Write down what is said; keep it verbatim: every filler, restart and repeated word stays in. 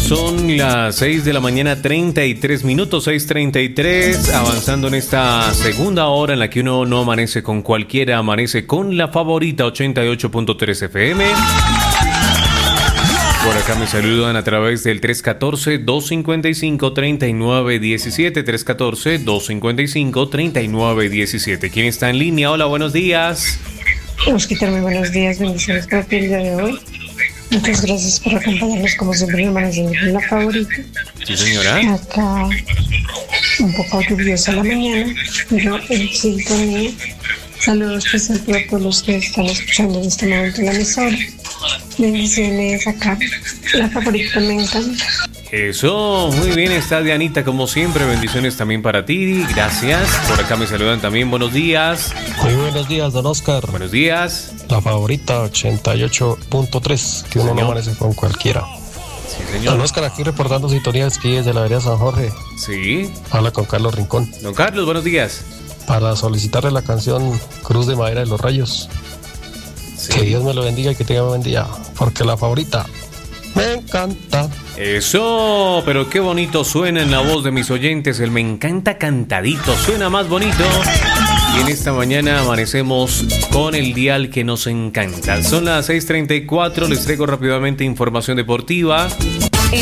Son las seis de la mañana, treinta y tres minutos, seis treinta y tres, avanzando en esta segunda hora en la que uno no amanece con cualquiera, amanece con la favorita ochenta y ocho punto tres F M. Por acá me saludan a través del tres uno cuatro, dos cinco cinco, tres nueve uno siete, tres uno cuatro, dos cinco cinco, tres nueve uno siete. ¿Quién está en línea? Hola, buenos días. Osquitar, muy buenos días, bendiciones para ti el día de hoy. Muchas gracias por acompañarnos como siempre en Amanecer con la favorita. Sí, señora. Acá un poco lluviosa la mañana, pero en sintonía. Saludos especial para todos los que están escuchando en este momento la emisora. Bendiciones acá. La favorita me encanta. Eso, muy bien, está Dianita como siempre, bendiciones también para ti, gracias. Por acá me saludan también, buenos días. Muy buenos días, don Oscar. Buenos días. La favorita ochenta y ocho punto tres, que uno señor. No amanece con cualquiera. Sí, señor. Don Oscar, aquí reportando sintonía aquí desde la vereda San Jorge. Sí. Habla con Carlos Rincón. Don Carlos, buenos días. Para solicitarle la canción Cruz de Madera de los Rayos. Sí. Que Dios me lo bendiga y que tenga un buen día, porque la favorita me encanta. Eso, pero qué bonito suena en la voz de mis oyentes, el me encanta cantadito, suena más bonito. Y en esta mañana amanecemos con el dial que nos encanta. Son las seis treinta y cuatro, les traigo rápidamente información deportiva.